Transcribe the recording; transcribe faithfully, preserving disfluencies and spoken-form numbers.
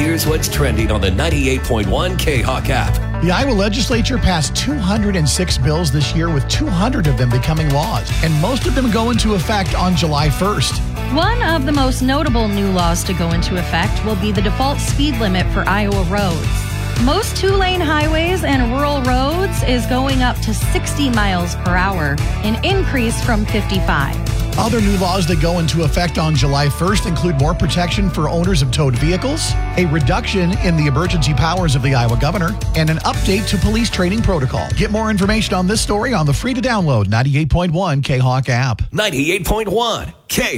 Here's what's trending on the ninety-eight point one K-Hawk app. The Iowa legislature passed two hundred six bills this year, with two hundred of them becoming laws, and most of them go into effect on July first. One of the most notable new laws to go into effect will be the default speed limit for Iowa roads. Most two-lane highways and rural roads is going up to sixty miles per hour, an increase from fifty-five. Other new laws that go into effect on July first include more protection for owners of towed vehicles, a reduction in the emergency powers of the Iowa governor, and an update to police training protocol. Get more information on this story on the free-to-download ninety-eight point one K-Hawk app. ninety-eight point one K